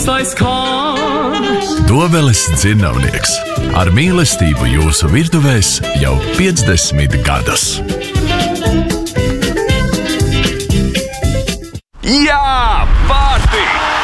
lai skan. Dobeles dzirnavnieks. Ar mīlestību jūsu virtuvēs jau 50 gadus. Jā, vārti!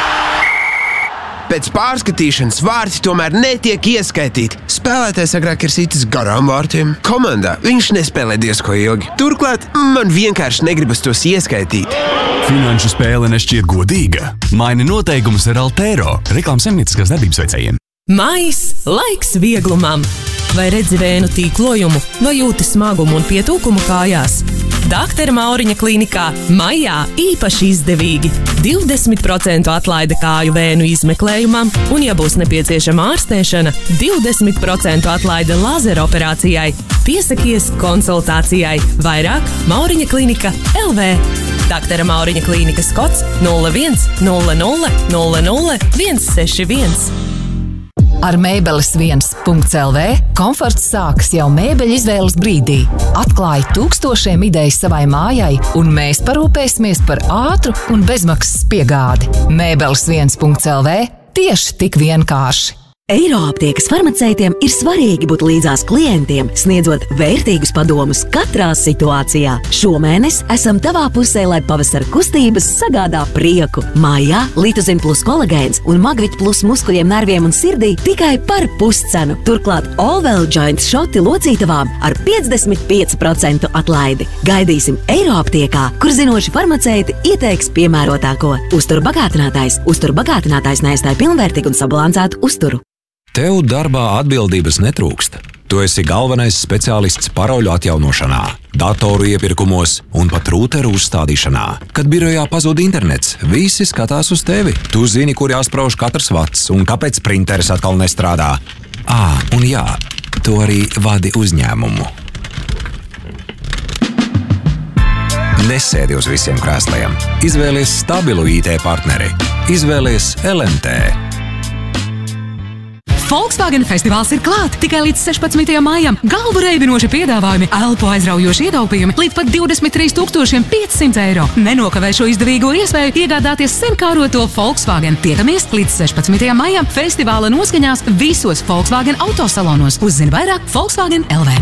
Pēc pārskatīšanas vārti tomēr netiek ieskaitīti. Spēlētājs agrāk ir sitis garām vārtiem. Komandā viņš nespēlē diezko ilgi. Turklāt man vienkārši negribas tos ieskaitīt. Finanšu spēle nešķiet godīga. Maini noteikumus ar Altero, reklāmas saimnieciskās darbības veicējiem. Mais laiks vieglumam. Vai redzi vēnu tīklojumu, vai jūti smagumu un pietūkumu kājās? Dr. Mauriņa klīnikā maijā īpaši izdevīgi 20% atlaide kāju vēnu izmeklējumam un, ja būs nepieciešama ārstēšana, 20% atlaide lazera operācijai. Piesakies konsultācijai. Vairāk Mauriņa klīnika LV. Dr. Mauriņa klīnikas kods 01 00 00 161. Ar mēbeles1.lv komforts sākas jau mēbeļu izvēles brīdī. Atklāj tūkstošiem idejas savai mājai, un mēs parūpēsimies par ātru un bezmaksas piegādi. Mēbeles1.lv tieši tik vienkārši. Eiroaptiekas farmaceitiem ir svarīgi būt līdzās klientiem, sniedzot vērtīgus padomus katrā situācijā. Šomēnes esam tavā pusē, lai pavasara kustības sagādā prieku. Maijā Litozin plus kolagēns un Magvit plus muskuļiem, nerviem un sirdī tikai par puscenu. Turklāt Allwell Joints šoti locītavām ar 55% atlaidi. Gaidīsim Eiroaptiekā, kur zinoši farmaceiti ieteiks piemērotāko. Uzturbagātinātājs neaizstāj pilnvērtīgu un sabalansētu uzturu. Tev darbā atbildības netrūkst. Tu esi galvenais speciālists paroļu atjaunošanā, datoru iepirkumos un pat rūteru uzstādīšanā. Kad birojā pazūd internets, visi skatās uz tevi. Tu zini, kur jāsprauž katrs vats un kāpēc printeris atkal nestrādā. Un jā, tu arī vadi uzņēmumu. Nesēdi uz visiem krēsliem. Izvēlies stabilu IT partneri. Izvēlies LMT. Volkswagen festivāls ir klāt tikai līdz 16. maijam. Galvu reibinoši piedāvājumi, elpu aizraujoši ietaupījumi līdz pat 23 500 eiro. Nenokavē šo izdevīgo iespēju iegādāties senkāroto Volkswagen. Tiekamies līdz 16. maijam festivāla noskaņās visos Volkswagen autosalonos. Uzzini vairāk Volkswagen LV.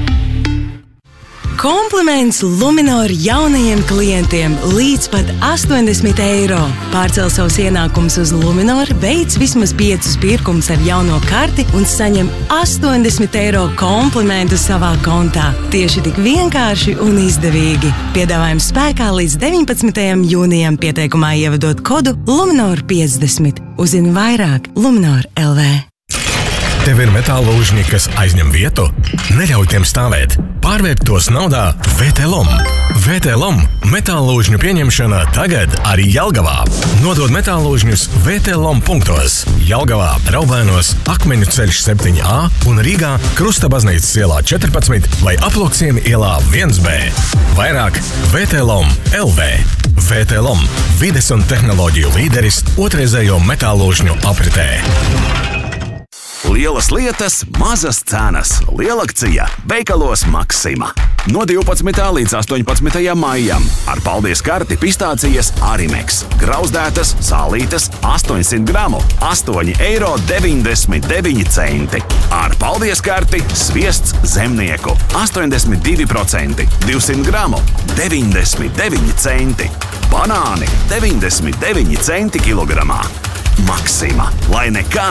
Kompliments Luminor jaunajiem klientiem līdz pat 80 eiro. Pārcel savus ienākumus uz Luminor, veic vismaz 5 pirkumus ar jauno karti un saņem 80 eiro komplimentu savā kontā. Tieši tik vienkārši un izdevīgi. Piedāvājums spēkā līdz 19. jūnijam, pieteikumā ievadot kodu Luminor 50. Uzzini vairāk Luminor LV. Tev ir metāla lūžņi, kas aizņem vietu? Neļauj tiem stāvēt. Pārvērt tos naudā VTLom. VTLom metāla lūžņu pieņemšana tagad arī Jelgavā. Nodod metāla lūžņus VTLom punktos. Jelgavā, Raubēnos, Akmeņu ceļš 7A un Rīgā Krusta baznīcas ielā 14 vai Aploksiem ielā 1B. Vairāk VTLom LV. VTLom – vides un tehnoloģiju līderis otrreizējo metāla lūžņu apritē. Lielas lietas, mazas cenas. Lielakcija veikalos Maksima. No 12. līdz 18. maijam. Ar paldies karti pistācijas Arimex. Grauzdētas, sālītas, 800 gramu, 8,99 eiro. Ar paldies karti sviests Zemnieku. 82%, 200 gramu, 99 centi. Banāni 99 centi kilogramā. Maksima, lai nekā